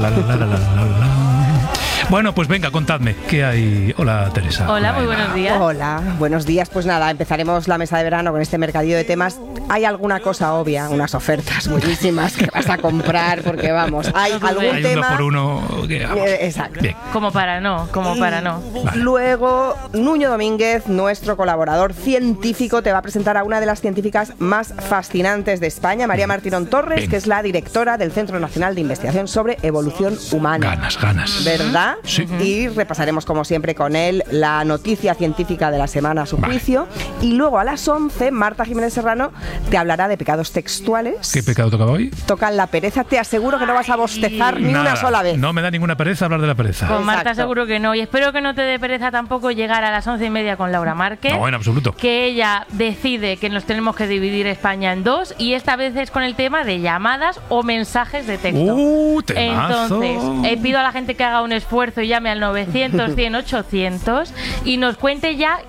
Bueno, pues venga, contadme, ¿qué hay? Hola, Teresa. Hola, muy buenos días. Hola, buenos días. Pues nada, empezaremos la mesa de verano con este mercadillo de temas. Hay alguna cosa obvia, unas ofertas buenísimas que vas a comprar, porque vamos, hay algún Hay tema... un 2x1 que... Exacto. Bien. Como para no. Vale. Luego, Nuño Domínguez, nuestro colaborador científico, te va a presentar a una de las científicas más fascinantes de España, María Martínez Torres, Bien. que es la directora del Centro Nacional de Investigación sobre Evolución Humana. Ganas. ¿Verdad? Sí. Y repasaremos, como siempre, con él la noticia científica de la semana a su juicio. Y luego a las 11, Marta Jiménez Serrano te hablará de pecados textuales. ¿Qué pecado tocaba hoy? Tocan la pereza. Te aseguro que no vas a bostezar ni Nada, una sola vez. No me da ninguna pereza hablar de la pereza. Con Marta Exacto. seguro que no. Y espero que no te dé pereza tampoco llegar a las 11:30 con Laura Márquez. No, en absoluto. Que ella decide que nos tenemos que dividir España en dos. Y esta vez es con el tema de llamadas o mensajes de texto. Temazo. Entonces, pido a la gente que haga un esfuerzo y llame al 900 100 800 y nos cuente ya